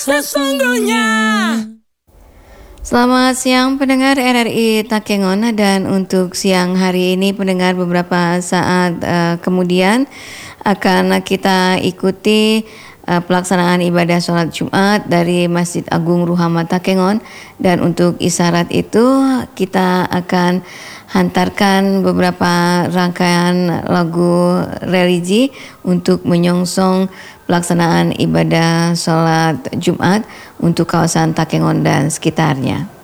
sesungguhnya. Selamat siang pendengar RRI Takengon, dan untuk siang hari ini pendengar beberapa saat kemudian akan kita ikuti pelaksanaan ibadah sholat Jumat dari Masjid Agung Ruhama Takengon, dan untuk isyarat itu kita akan hantarkan beberapa rangkaian lagu religi untuk menyongsong pelaksanaan ibadah sholat Jumat untuk kawasan Takengon dan sekitarnya.